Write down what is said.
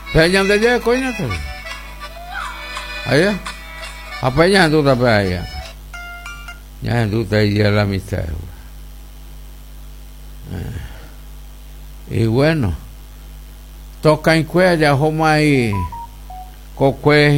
Peñan de allá, coño. Allá. A peñan tú te allá. Ya tú te allá la amistad. Y bueno. Toca en cuella, homa y. Cocue